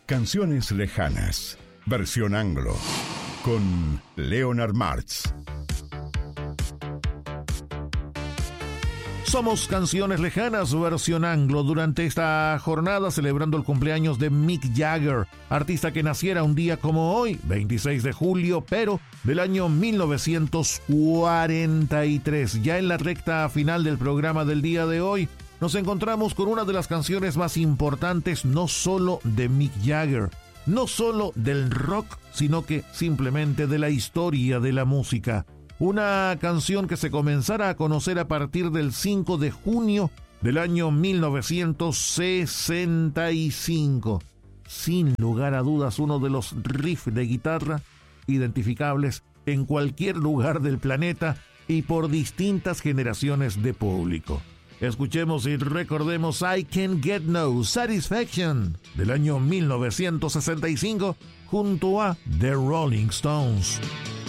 Canciones lejanas, versión anglo, con Leonard Martz. Somos Canciones Lejanas, versión anglo, durante esta jornada celebrando el cumpleaños de Mick Jagger, artista que naciera un día como hoy, 26 de julio, pero del año 1943. Ya en la recta final del programa del día de hoy, nos encontramos con una de las canciones más importantes, no solo de Mick Jagger, no solo del rock, sino que simplemente de la historia de la música. Una canción que se comenzara a conocer a partir del 5 de junio del año 1965. Sin lugar a dudas, uno de los riffs de guitarra identificables en cualquier lugar del planeta y por distintas generaciones de público. Escuchemos y recordemos I Can't Get No Satisfaction del año 1965 junto a The Rolling Stones.